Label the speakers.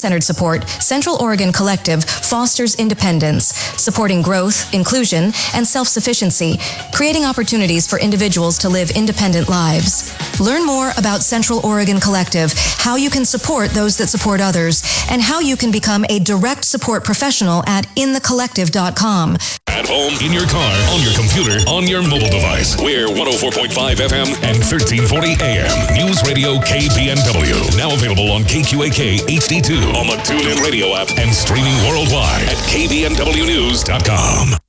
Speaker 1: Student-centered support, Central Oregon Collective fosters independence, supporting growth, inclusion, and self-sufficiency, creating opportunities for individuals to live independent lives. Learn more about Central Oregon Collective, how you can support those that support others, and how you can become a direct support professional at inthecollective.com.
Speaker 2: At home, in your car, on your computer, on your mobile device. We're 104.5 FM and 1340 AM. News Radio KBNW. Now available on KQAK HD2, on the TuneIn Radio app, and streaming worldwide at KBNWnews.com.